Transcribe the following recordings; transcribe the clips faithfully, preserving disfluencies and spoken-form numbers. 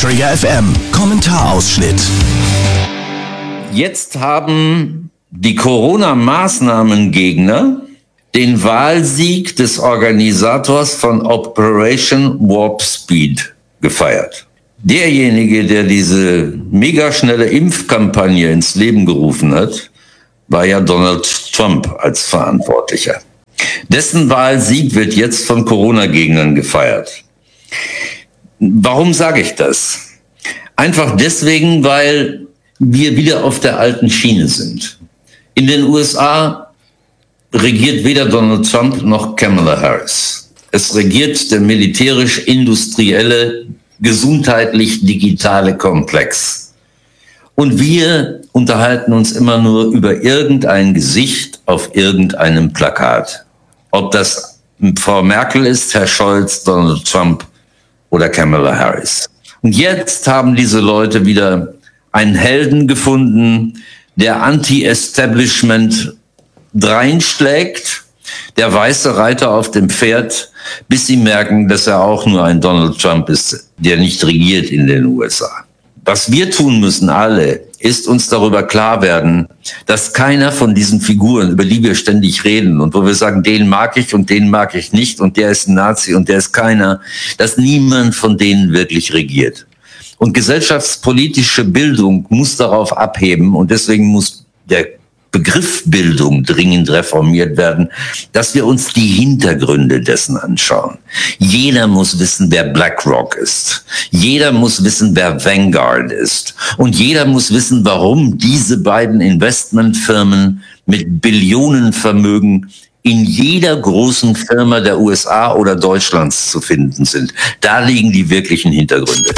Trigger F M Kommentarausschnitt. Jetzt haben die Corona-Maßnahmengegner den Wahlsieg des Organisators von Operation Warp Speed gefeiert. Derjenige, der diese megaschnelle Impfkampagne ins Leben gerufen hat, war ja Donald Trump als Verantwortlicher. Dessen Wahlsieg wird jetzt von Corona-Gegnern gefeiert. Warum sage ich das? Einfach deswegen, weil wir wieder auf der alten Schiene sind. In den U S A regiert weder Donald Trump noch Kamala Harris. Es regiert der militärisch-industrielle, gesundheitlich-digitale Komplex. Und wir unterhalten uns immer nur über irgendein Gesicht auf irgendeinem Plakat. Ob das Frau Merkel ist, Herr Scholz, Donald Trump oder Kamala Harris. Und jetzt haben diese Leute wieder einen Helden gefunden, der Anti-Establishment dreinschlägt, der weiße Reiter auf dem Pferd, bis sie merken, dass er auch nur ein Donald Trump ist, der nicht regiert in den U S A. Was wir tun müssen, alle, ist uns darüber klar werden, dass keiner von diesen Figuren, über die wir ständig reden und wo wir sagen, den mag ich und den mag ich nicht und der ist ein Nazi und der ist keiner, dass niemand von denen wirklich regiert. Und gesellschaftspolitische Bildung muss darauf abheben und deswegen muss der Begriff Bildung dringend reformiert werden, dass wir uns die Hintergründe dessen anschauen. Jeder muss wissen, wer BlackRock ist. Jeder muss wissen, wer Vanguard ist. Und jeder muss wissen, warum diese beiden Investmentfirmen mit Billionenvermögen in jeder großen Firma der U S A oder Deutschlands zu finden sind. Da liegen die wirklichen Hintergründe.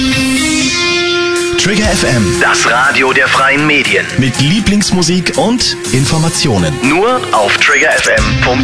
Trigger F M, das Radio der freien Medien. mit Lieblingsmusik und Informationen. Nur auf trigger f m punkt